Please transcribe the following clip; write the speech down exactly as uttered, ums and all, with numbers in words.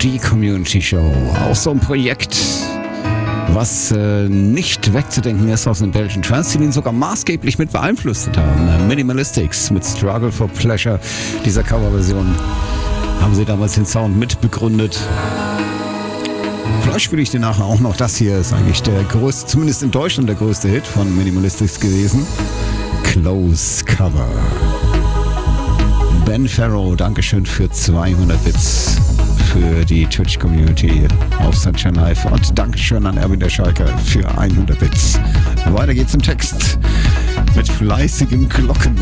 die Community Show. Auch so ein Projekt, was äh, nicht wegzudenken ist aus den belgischen Trance, die ihn sogar maßgeblich mit beeinflusst haben. Minimalistics mit Struggle for Pleasure, dieser Coverversion, haben sie damals den Sound mitbegründet. Vielleicht spiele ich dir nachher auch noch. Das hier ist eigentlich der größte, zumindest in Deutschland der größte Hit von Minimalistics gewesen. Close Cover. Ben Farrow, Dankeschön für zweihundert Bits für die Twitch-Community auf Sunshine Live und Dankeschön an Erwin der Schalker für hundert Bits. Weiter geht's im Text mit fleißigem Glockenbau.